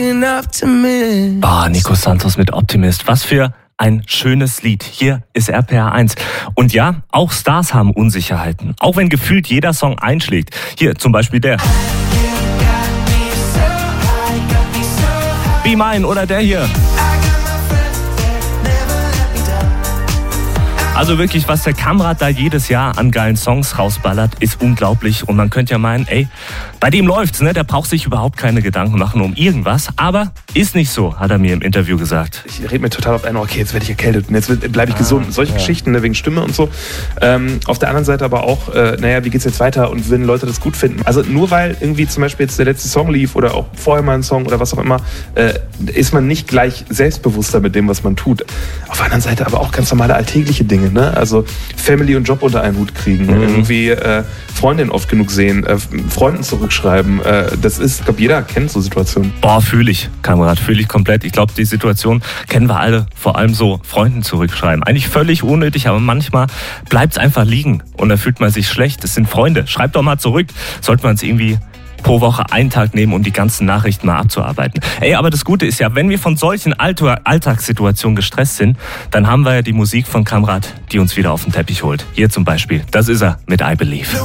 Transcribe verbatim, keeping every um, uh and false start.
Ah, Nico Santos mit Optimist. Was für ein schönes Lied. Hier ist R P R eins. Und ja, auch Stars haben Unsicherheiten. Auch wenn gefühlt jeder Song einschlägt. Hier zum Beispiel der. Be Mine oder der hier. Also wirklich, was der Kamrat da jedes Jahr an geilen Songs rausballert, ist unglaublich. Und man könnte ja meinen, ey, bei dem läuft's, ne? Der braucht sich überhaupt keine Gedanken machen um irgendwas. Aber ist nicht so, hat er mir im Interview gesagt. Ich rede mir total auf einen, okay, jetzt werde ich erkältet und jetzt bleibe ich ah, gesund. Solche ja. Geschichten, ne, wegen Stimme und so. Ähm, auf der anderen Seite aber auch, äh, naja, wie geht's jetzt weiter und wenn Leute das gut finden? Also nur weil irgendwie zum Beispiel jetzt der letzte Song lief oder auch vorher mal ein Song oder was auch immer, äh, ist man nicht gleich selbstbewusster mit dem, was man tut. Auf der anderen Seite aber auch ganz normale alltägliche Dinge. Ne? Also Family und Job unter einen Hut kriegen, mhm. irgendwie äh, Freundin oft genug sehen, äh, Freunden zurückschreiben. Äh, das ist, ich glaube, jeder kennt so Situationen. Boah, fühle ich, Kamerad, fühle ich komplett. Ich glaube, die Situation kennen wir alle, vor allem so Freunden zurückschreiben. Eigentlich völlig unnötig, aber manchmal bleibt es einfach liegen und da fühlt man sich schlecht. Es sind Freunde, schreibt doch mal zurück. Sollte man es irgendwie pro Woche einen Tag nehmen, um die ganzen Nachrichten mal abzuarbeiten. Ey, aber das Gute ist ja, wenn wir von solchen Alltagssituationen gestresst sind, dann haben wir ja die Musik von Kamrat, die uns wieder auf den Teppich holt. Hier zum Beispiel, das ist er mit I Believe.